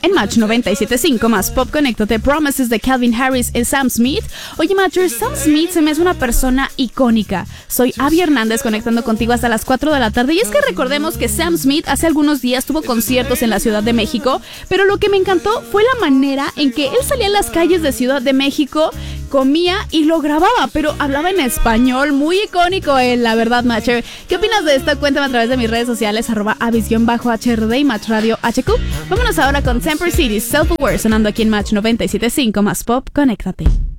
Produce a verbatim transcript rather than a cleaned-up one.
En Match noventa y siete punto cinco más Pop, conéctate. Promises de Calvin Harris y Sam Smith. Oye, Matcher, Sam Smith se me hace una persona icónica. Soy Abby Hernández, conectando contigo hasta las cuatro de la tarde. Y es que recordemos que Sam Smith hace algunos días tuvo conciertos en la Ciudad de México, pero lo que me encantó fue la manera en que él salía a las calles de Ciudad de México, comía y lo grababa, pero hablaba en español. Muy icónico él, la verdad, Matcher. ¿Qué opinas de esto? Cuéntame a través de mis redes sociales, arroba avis-H R D y Match Radio H Q. Vámonos ahora con Temper City, Self-Aware, sonando aquí en Match noventa y siete punto cinco más Pop, conéctate.